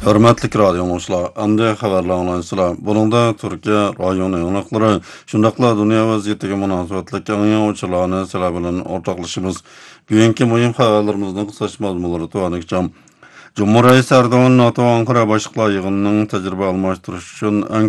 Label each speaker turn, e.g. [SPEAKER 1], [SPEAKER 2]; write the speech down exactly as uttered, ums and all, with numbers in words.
[SPEAKER 1] Hörmətli radio dinləyicilər, indi xəbərlərlə sizlər. Bununda Türkiyə rayonu yanıqları, şundaqla dünya vəziyyətinə münasibətli yanğın uçurlarını sizlər bilan ortaqlaşımız. Bugünkü mühim xəbərlərimizin qısaca məzmunları to'g'rilikcam. Cumhuriyet Erdoğan NATO Ankara başlıqlar yığınının təcrübə almashtırış üçün ən